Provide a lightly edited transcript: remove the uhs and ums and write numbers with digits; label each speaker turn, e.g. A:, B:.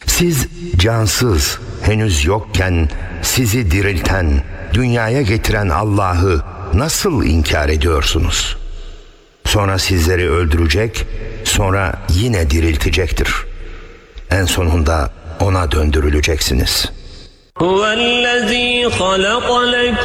A: Siz cansız, henüz yokken sizi dirilten, dünyaya getiren Allah'ı nasıl inkar ediyorsunuz? Sonra sizleri öldürecek, sonra yine diriltecektir. En sonunda ona döndürüleceksiniz.
B: هُوَ الَّذ۪ي خَلَقَ لَكُم